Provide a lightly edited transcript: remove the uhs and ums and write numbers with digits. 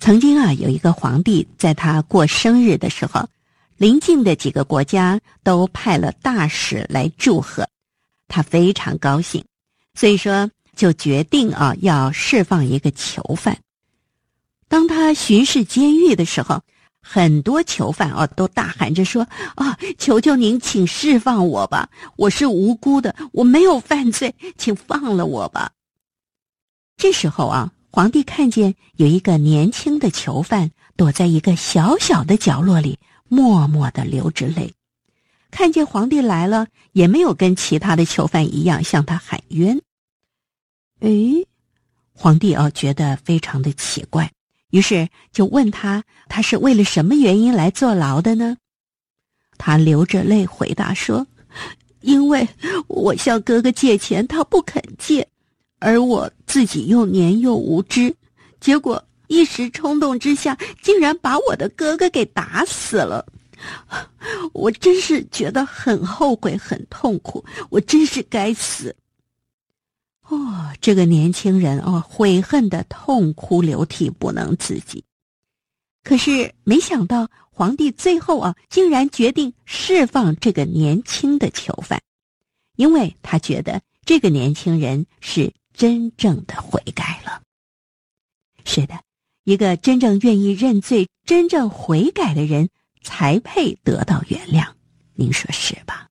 曾经啊，有一个皇帝在他过生日的时候，邻近的几个国家都派了大使来祝贺，他非常高兴，所以说就决定啊要释放一个囚犯。当他巡视监狱的时候，很多囚犯都大喊着说求求您请释放我吧，我是无辜的，我没有犯罪，请放了我吧。这时候啊，皇帝看见有一个年轻的囚犯躲在一个小小的角落里，默默地流着泪。看见皇帝来了，也没有跟其他的囚犯一样向他喊冤。皇帝觉得非常的奇怪，于是就问他是为了什么原因来坐牢的呢？他流着泪回答说，因为我向哥哥借钱，他不肯借，而我自己又年幼无知，结果一时冲动之下，竟然把我的哥哥给打死了。我真是觉得很后悔，很痛苦，我真是该死。这个年轻人悔恨的痛哭流涕，不能自己。可是没想到皇帝最后竟然决定释放这个年轻的囚犯，因为他觉得这个年轻人是真正的悔改了。是的，一个真正愿意认罪、真正悔改的人才配得到原谅，您说是吧？